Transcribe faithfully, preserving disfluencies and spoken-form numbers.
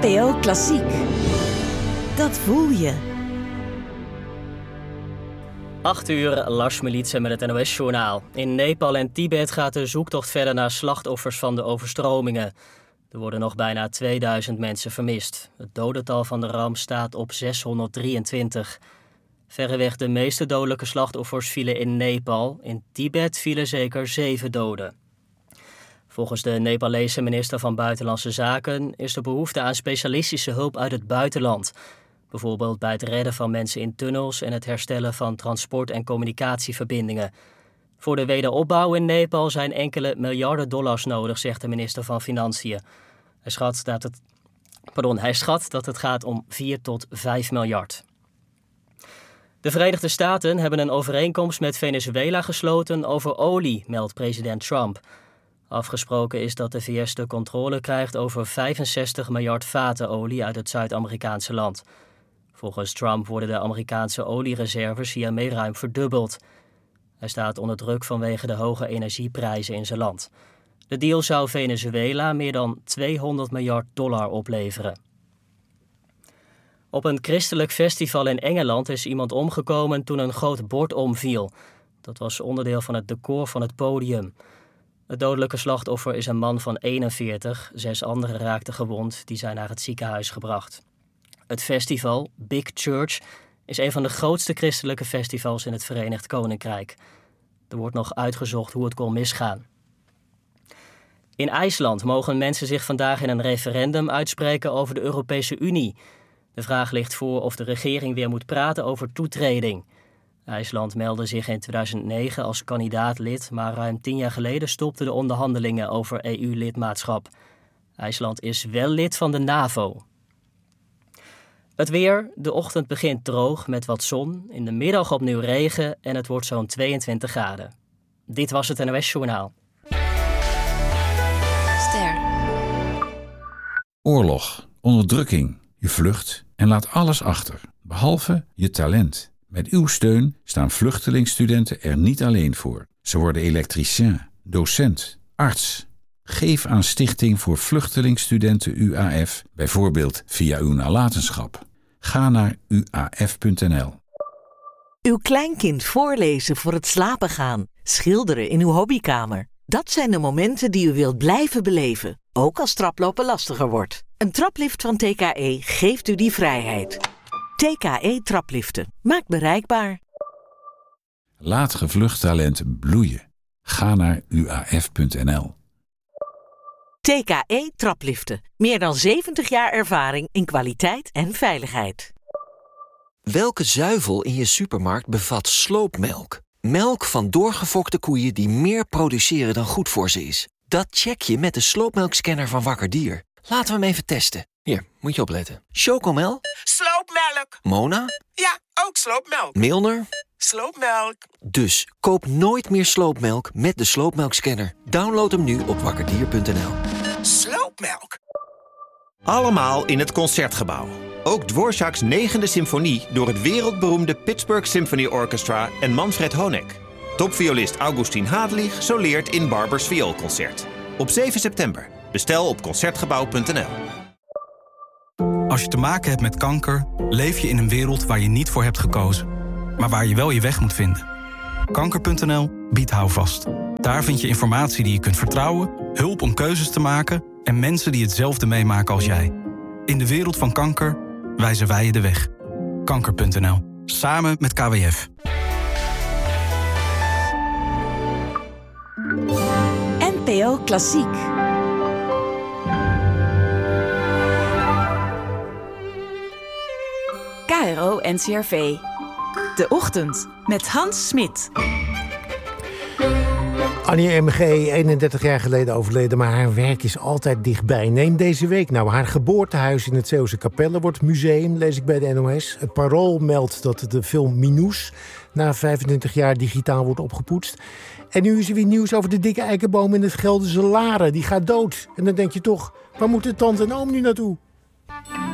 N P O Klassiek. Dat voel je. acht uur, Lars Militsen met het N O S-journaal. In Nepal en Tibet gaat de zoektocht verder naar slachtoffers van de overstromingen. Er worden nog bijna tweeduizend mensen vermist. Het dodental van de ramp staat op zeshonderddrieëntwintig. Verreweg de meeste dodelijke slachtoffers vielen in Nepal. In Tibet vielen zeker zeven doden. Volgens de Nepalese minister van Buitenlandse Zaken is er behoefte aan specialistische hulp uit het buitenland. Bijvoorbeeld bij het redden van mensen in tunnels en het herstellen van transport- en communicatieverbindingen. Voor de wederopbouw in Nepal zijn enkele miljarden dollars nodig, zegt de minister van Financiën. Hij schat dat het, pardon, hij schat dat het gaat om vier tot vijf miljard. De Verenigde Staten hebben een overeenkomst met Venezuela gesloten over olie, meldt president Trump. Afgesproken is dat de V S de controle krijgt over vijfenzestig miljard vaten olie uit het Zuid-Amerikaanse land. Volgens Trump worden de Amerikaanse oliereserves hiermee ruim verdubbeld. Hij staat onder druk vanwege de hoge energieprijzen in zijn land. De deal zou Venezuela meer dan tweehonderd miljard dollar opleveren. Op een christelijk festival in Engeland is iemand omgekomen toen een groot bord omviel. Dat was onderdeel van het decor van het podium. Het dodelijke slachtoffer is een man van eenenveertig. Zes anderen raakten gewond, die zijn naar het ziekenhuis gebracht. Het festival, Big Church, is een van de grootste christelijke festivals in het Verenigd Koninkrijk. Er wordt nog uitgezocht hoe het kon misgaan. In IJsland mogen mensen zich vandaag in een referendum uitspreken over de Europese Unie. De vraag ligt voor of de regering weer moet praten over toetreding. IJsland meldde zich in tweeduizend negen als kandidaat-lid, maar ruim tien jaar geleden stopten de onderhandelingen over E U-lidmaatschap. IJsland is wel lid van de NAVO. Het weer, de ochtend begint droog met wat zon, in de middag opnieuw regen en het wordt zo'n tweeëntwintig graden. Dit was het N O S-journaal. Ster. Oorlog, onderdrukking, je vlucht en laat alles achter, behalve je talent. Met uw steun staan vluchtelingstudenten er niet alleen voor. Ze worden elektricien, docent, arts. Geef aan Stichting voor Vluchtelingstudenten U A F, bijvoorbeeld via uw nalatenschap. Ga naar u a f punt n l. Uw kleinkind voorlezen voor het slapen gaan. Schilderen in uw hobbykamer. Dat zijn de momenten die u wilt blijven beleven, ook als traplopen lastiger wordt. Een traplift van T K E geeft u die vrijheid. T K E trapliften. Maakt bereikbaar. Laat gevlucht talent bloeien. Ga naar u a f punt n l. T K E trapliften. Meer dan zeventig jaar ervaring in kwaliteit en veiligheid. Welke zuivel in je supermarkt bevat sloopmelk? Melk van doorgefokte koeien die meer produceren dan goed voor ze is. Dat check je met de sloopmelkscanner van Wakker Dier. Laten we hem even testen. Hier, moet je opletten. Chocomel? Sloopmelk. Mona? Ja, ook sloopmelk. Milner? Sloopmelk. Dus koop nooit meer sloopmelk met de sloopmelkscanner. Download hem nu op wakkerdier punt n l. Sloopmelk. Allemaal in het Concertgebouw. Ook Dvorak's negende symfonie door het wereldberoemde Pittsburgh Symphony Orchestra en Manfred Honeck. Topviolist Augustin Hadelig soleert in Barbers Vioolconcert. Op zeven september. Bestel op concertgebouw punt n l. Als je te maken hebt met kanker, leef je in een wereld waar je niet voor hebt gekozen, maar waar je wel je weg moet vinden. kanker punt n l biedt houvast. Daar vind je informatie die je kunt vertrouwen, hulp om keuzes te maken en mensen die hetzelfde meemaken als jij. In de wereld van kanker wijzen wij je de weg. kanker punt n l. Samen met K W F. N P O Klassiek. K R O N C R V. De Ochtend met Hans Smit. Annie M G, eenendertig jaar geleden overleden, maar haar werk is altijd dichtbij. Neem deze week nou. Haar geboortehuis in het Zeeuwse Capelle wordt museum, lees ik bij de N O S. Het Parool meldt dat de film Minoes na vijfentwintig jaar digitaal wordt opgepoetst. En nu is er weer nieuws over de dikke eikenboom in het Gelderse Laren. Die gaat dood. En dan denk je toch, waar moeten tante en oom nu naartoe?